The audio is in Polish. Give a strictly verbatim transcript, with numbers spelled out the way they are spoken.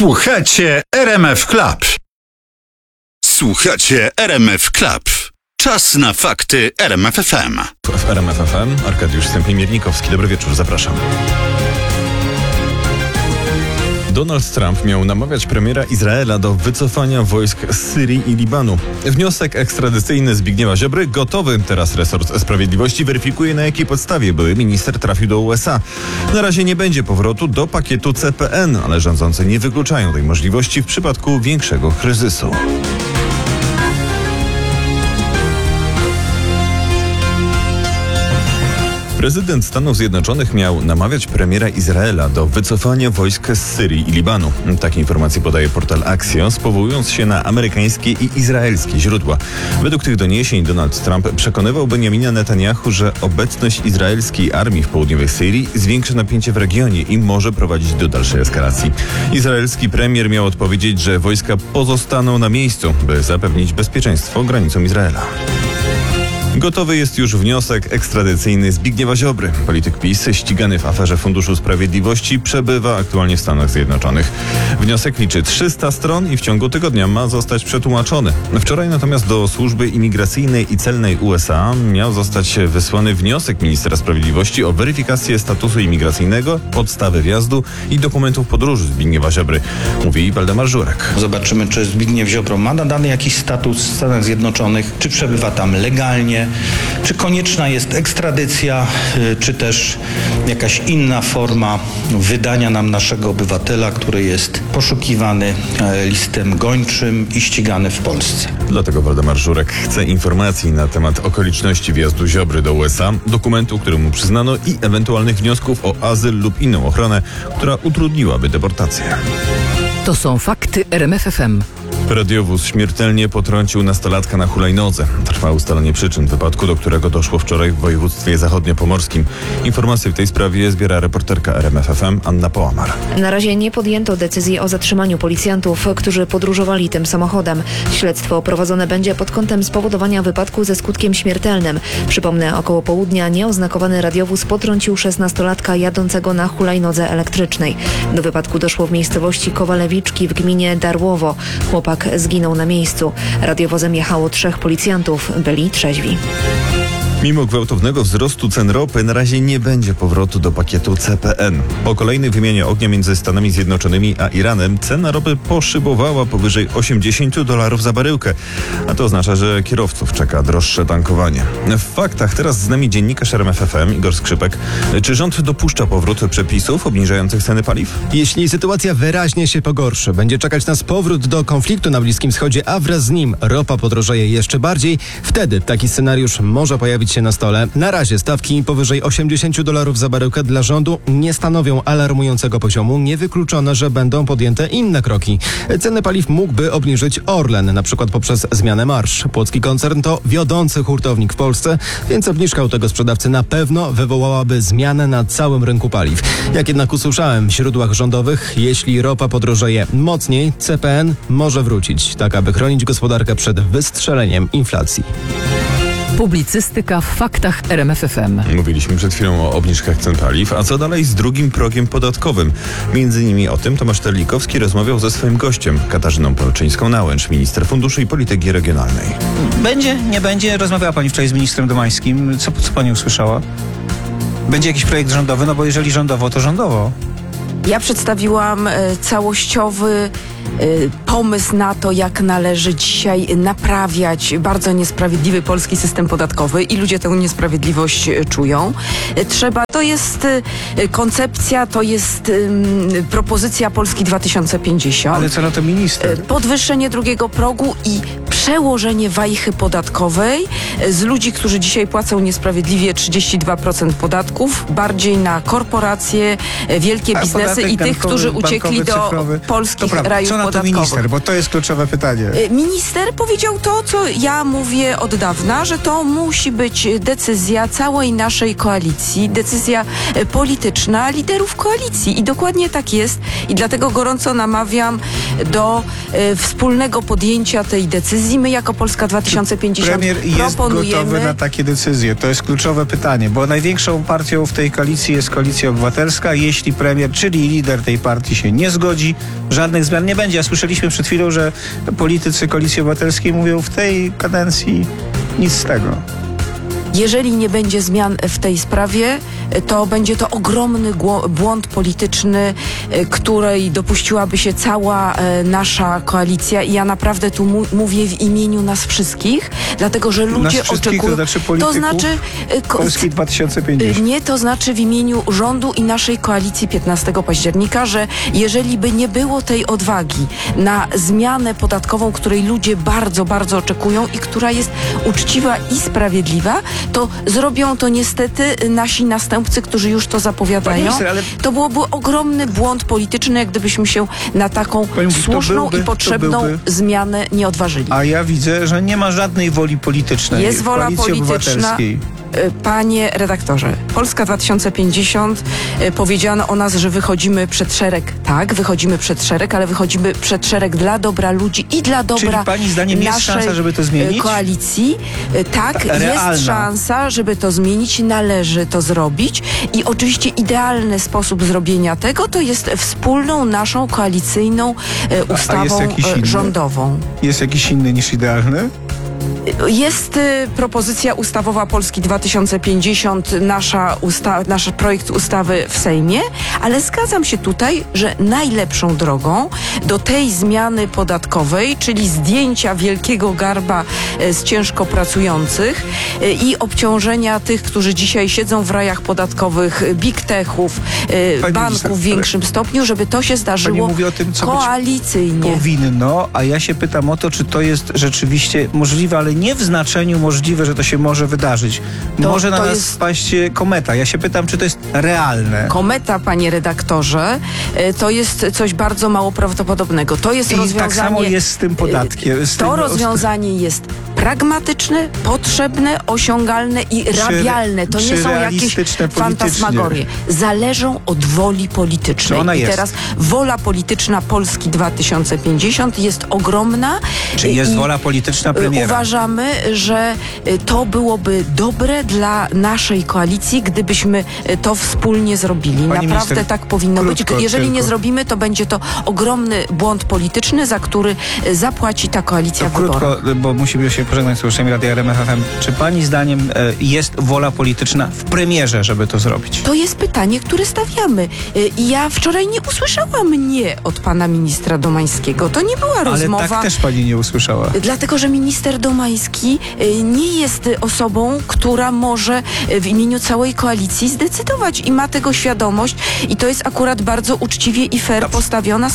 Słuchacie R M F Club. Słuchacie R M F Club. Czas na fakty R M F F M. W R M F F M Arkadiusz Stępień-Miernikowski. Dobry wieczór, zapraszam. Donald Trump miał namawiać premiera Izraela do wycofania wojsk z Syrii i Libanu. Wniosek ekstradycyjny Zbigniewa Ziobry gotowy. Teraz resort sprawiedliwości weryfikuje, na jakiej podstawie były minister trafił do U S A. Na razie nie będzie powrotu do pakietu C P N, ale rządzący nie wykluczają tej możliwości w przypadku większego kryzysu. Prezydent Stanów Zjednoczonych miał namawiać premiera Izraela do wycofania wojsk z Syrii i Libanu. Takie informacje podaje portal Axios, powołując się na amerykańskie i izraelskie źródła. Według tych doniesień Donald Trump przekonywał Benjamina Netanyahu, że obecność izraelskiej armii w południowej Syrii zwiększa napięcie w regionie i może prowadzić do dalszej eskalacji. Izraelski premier miał odpowiedzieć, że wojska pozostaną na miejscu, by zapewnić bezpieczeństwo granicom Izraela. Gotowy jest już wniosek ekstradycyjny Zbigniewa Ziobry. Polityk PiS, ścigany w aferze Funduszu Sprawiedliwości, przebywa aktualnie w Stanach Zjednoczonych. Wniosek liczy trzysta stron i w ciągu tygodnia ma zostać przetłumaczony. Wczoraj natomiast do Służby Imigracyjnej i Celnej U S A miał zostać wysłany wniosek ministra sprawiedliwości o weryfikację statusu imigracyjnego, podstawy wjazdu i dokumentów podróży Zbigniewa Ziobry, mówi Waldemar Żurek. Zobaczymy, czy Zbigniew Ziobro ma nadany jakiś status w Stanach Zjednoczonych, czy przebywa tam legalnie, czy konieczna jest ekstradycja, czy też jakaś inna forma wydania nam naszego obywatela, który jest poszukiwany listem gończym i ścigany w Polsce. Dlatego Waldemar Żurek chce informacji na temat okoliczności wjazdu Ziobry do U S A, dokumentu, który mu przyznano i ewentualnych wniosków o azyl lub inną ochronę, która utrudniłaby deportację. To są fakty R M F F M. Radiowóz śmiertelnie potrącił nastolatka na hulajnodze. Trwa ustalenie przyczyn wypadku, do którego doszło wczoraj w województwie zachodniopomorskim. Informacje w tej sprawie zbiera reporterka R M F F M Anna Połamar. Na razie nie podjęto decyzji o zatrzymaniu policjantów, którzy podróżowali tym samochodem. Śledztwo prowadzone będzie pod kątem spowodowania wypadku ze skutkiem śmiertelnym. Przypomnę, około południa nieoznakowany radiowóz potrącił szesnastolatka jadącego na hulajnodze elektrycznej. Do wypadku doszło w miejscowości Kowalewiczki w gminie Darłowo. Chłopak zginął na miejscu. Radiowozem jechało trzech policjantów. Byli trzeźwi. Mimo gwałtownego wzrostu cen ropy na razie nie będzie powrotu do pakietu C P N. Po kolejnej wymianie ognia między Stanami Zjednoczonymi a Iranem cena ropy poszybowała powyżej osiemdziesiąt dolarów za baryłkę. A to oznacza, że kierowców czeka droższe tankowanie. W faktach teraz z nami dziennikarz R M F F M Igor Skrzypek. Czy rząd dopuszcza powrót przepisów obniżających ceny paliw? Jeśli sytuacja wyraźnie się pogorszy, będzie czekać nas powrót do konfliktu na Bliskim Wschodzie, a wraz z nim ropa podrożeje jeszcze bardziej, wtedy taki scenariusz może pojawić się na stole. Na razie stawki powyżej osiemdziesiąt dolarów za baryłkę dla rządu nie stanowią alarmującego poziomu. Niewykluczone, że będą podjęte inne kroki. Ceny paliw mógłby obniżyć Orlen, na przykład poprzez zmianę marż. Płocki koncern to wiodący hurtownik w Polsce, więc obniżka u tego sprzedawcy na pewno wywołałaby zmianę na całym rynku paliw. Jak jednak usłyszałem w źródłach rządowych, jeśli ropa podrożeje mocniej, C P N może wrócić, tak aby chronić gospodarkę przed wystrzeleniem inflacji. Publicystyka w faktach R M F F M. Mówiliśmy przed chwilą o obniżkach cen paliw, a co dalej z drugim progiem podatkowym? Między innymi o tym Tomasz Terlikowski rozmawiał ze swoim gościem, Katarzyną Polczyńską-Nałęcz, minister funduszy i polityki regionalnej. Będzie, nie będzie. Rozmawiała pani wczoraj z ministrem Domańskim. Co, co pani usłyszała? Będzie jakiś projekt rządowy? No bo jeżeli rządowo, to rządowo. Ja przedstawiłam e, całościowy e, pomysł na to, jak należy dzisiaj naprawiać bardzo niesprawiedliwy polski system podatkowy i ludzie tę niesprawiedliwość e, czują. E, trzeba, to jest e, koncepcja, to jest e, propozycja Polski dwa tysiące pięćdziesiąt. Ale co na to minister? E, podwyższenie drugiego progu i przełożenie wajchy podatkowej e, z ludzi, którzy dzisiaj płacą niesprawiedliwie trzydzieści dwa procent podatków, bardziej na korporacje, e, wielkie biznesy i tych, którzy uciekli do polskich rajów na to podatkowych. minister? Bo to jest kluczowe pytanie. Minister powiedział to, co ja mówię od dawna, że to musi być decyzja całej naszej koalicji, decyzja polityczna liderów koalicji. I dokładnie tak jest. I dlatego gorąco namawiam do e, wspólnego podjęcia tej decyzji. My jako Polska dwa tysiące pięćdziesiąt Premier jest proponujemy... gotowy na takie decyzje? To jest kluczowe pytanie, bo największą partią w tej koalicji jest Koalicja Obywatelska. Jeśli premier, czyli lider tej partii się nie zgodzi, żadnych zmian nie będzie. A słyszeliśmy przed chwilą, że politycy Koalicji Obywatelskiej mówią w tej kadencji nic z tego. Jeżeli nie będzie zmian w tej sprawie, to będzie to ogromny gło- błąd polityczny, e, której dopuściłaby się cała e, nasza koalicja i ja naprawdę tu mu- mówię w imieniu nas wszystkich, dlatego że ludzie Nas wszystkich, oczekują... to znaczy polityków to znaczy e, ko- Polski dwa tysiące pięćdziesiąt. Nie, to znaczy w imieniu rządu i naszej koalicji piętnastego października, że jeżeli by nie było tej odwagi na zmianę podatkową, której ludzie bardzo, bardzo oczekują i która jest uczciwa i sprawiedliwa, to zrobią to niestety nasi następcy, którzy już to zapowiadają. Pani minister, ale- To byłoby ogromny błąd polityczny, jak gdybyśmy się na taką Pani mówi, to słuszną byłby- i to potrzebną byłby- zmianę nie odważyli. A ja widzę, że nie ma żadnej woli politycznej Jest w wola Koalicji polityczna. Obywatelskiej. Y, Panie redaktorze, Polska dwa tysiące pięćdziesiąt, y, powiedziano o nas, że wychodzimy przed szereg. Tak, wychodzimy przed szereg, ale wychodzimy przed szereg dla dobra ludzi i dla dobra Czyli pani zdaniem jest naszej szansa, żeby to y, zmienić? koalicji. Y, Tak, Ta- realna. jest szansa, żeby to zmienić, należy to zrobić i oczywiście idealny sposób zrobienia tego to jest wspólną naszą koalicyjną y, ustawą jakiś y, inny? rządową. Jest jakiś inny niż idealny? Jest y, propozycja ustawowa Polski dwa tysiące pięćdziesiąt, nasza usta- nasz projekt ustawy w Sejmie, ale zgadzam się tutaj, że najlepszą drogą do tej zmiany podatkowej, czyli zdjęcia wielkiego garba y, z ciężko pracujących y, i obciążenia tych, którzy dzisiaj siedzą w rajach podatkowych, y, big techów, y, Pani banków minister, w większym stopniu, żeby to się Pani zdarzyło mówi o tym, co być koalicyjnie. powinno, a ja się pytam o to, czy to jest rzeczywiście możliwe, ale nie w znaczeniu możliwe, że to się może wydarzyć. To- może na to nas jest- spaść e, kometa. Ja się pytam, czy to jest realne. Kometa, panie redaktorze, y, to jest coś bardzo mało prawdopodobnego. To jest I rozwiązanie... tak samo jest z tym podatkiem. Z To tym, rozwiązanie jest pragmatyczne, potrzebne, osiągalne i rabialne. To czy nie są jakieś realistyczne politycznie? fantasmagorie. Zależą od woli politycznej. Czy ona I jest? teraz wola polityczna Polski dwa tysiące pięćdziesiąt jest ogromna. Czy jest i wola polityczna premiera? Uważamy, że y, to byłoby dobre dla naszej koalicji, gdybyśmy y, to wspólnie zrobili. Pani Naprawdę minister, tak powinno krótko być. Jeżeli nie tylko. zrobimy, to będzie to ogromny błąd polityczny, za który y, zapłaci ta koalicja To w wyborach. krótko, bo musimy się pożegnać z słuchaczami Radia R M F F M. Czy pani zdaniem e, jest wola polityczna w premierze, żeby to zrobić? To jest pytanie, które stawiamy. Y, I ja wczoraj nie usłyszałam nie od pana ministra Domańskiego. To nie była Ale rozmowa. tak też pani nie usłyszała. Dlatego, że minister Domański y, nie jest y, osobą, która może y, w imieniu całej koalicji zdecydować i ma tego świadomość i to jest akurat bardzo uczciwie i fair postawiona